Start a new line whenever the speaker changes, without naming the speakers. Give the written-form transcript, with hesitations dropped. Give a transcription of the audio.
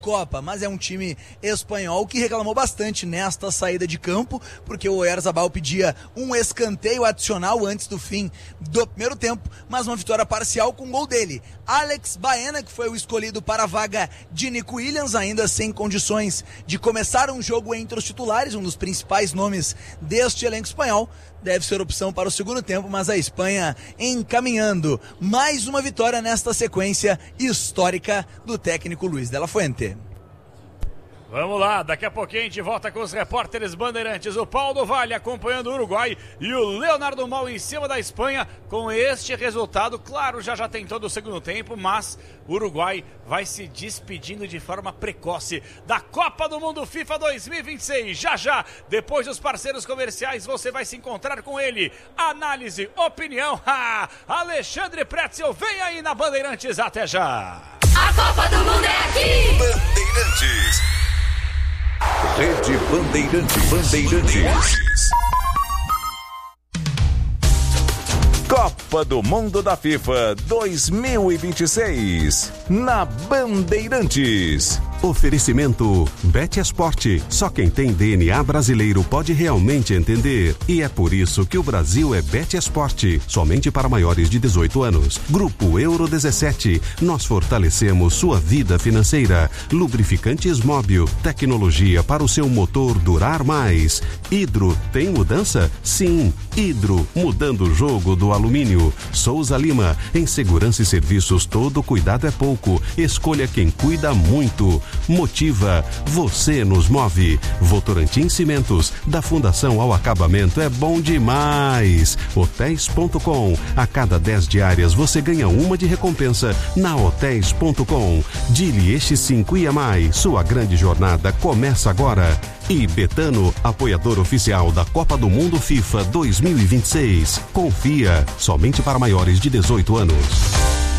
Copa, mas é um time espanhol que reclamou bastante nesta saída de campo, porque o Oyarzabal pedia um escanteio adicional antes do fim do primeiro tempo, mas uma vitória parcial com gol dele. Alex Baena, que foi o escolhido para a vaga de Nico Williams, ainda sem condições de começar um jogo entre os titulares, um dos principais nomes deste elenco espanhol, deve ser opção para o segundo tempo, mas a Espanha encaminhando mais uma vitória nesta sequência histórica do técnico Luis de la Fuente.
Vamos lá, daqui a pouquinho a gente volta com os repórteres bandeirantes, o Paulo Vale acompanhando o Uruguai e o Leonardo Mal em cima da Espanha. Com este resultado, claro, já tem todo o segundo tempo, mas o Uruguai vai se despedindo de forma precoce da Copa do Mundo FIFA 2026. Já, depois dos parceiros comerciais, você vai se encontrar com ele. Análise, opinião, Alexandre Pretzel, vem aí na Bandeirantes, até já!
A Copa do Mundo é aqui!
Bandeirantes. Rede Bandeirantes. Copa do Mundo da FIFA 2026 na Bandeirantes.
Oferecimento Bet Esporte. Só quem tem DNA brasileiro pode realmente entender. E é por isso que o Brasil é Bet Esporte. Somente para maiores de 18 anos. Grupo Euro 17. Nós fortalecemos sua vida financeira. Lubrificantes Móbil. Tecnologia para o seu motor durar mais. Hidro. Tem mudança? Sim. Hidro. Mudando o jogo do alumínio. Souza Lima. Em segurança e serviços, todo cuidado é pouco. Escolha quem cuida muito. Motiva, você nos move. Votorantim Cimentos, da fundação ao acabamento é bom demais. Hotéis.com, a cada 10 diárias você ganha uma de recompensa na Hotéis.com. Dili X5 IMAI, sua grande jornada começa agora. E Betano, apoiador oficial da Copa do Mundo FIFA 2026. Confia, somente para maiores de 18 anos.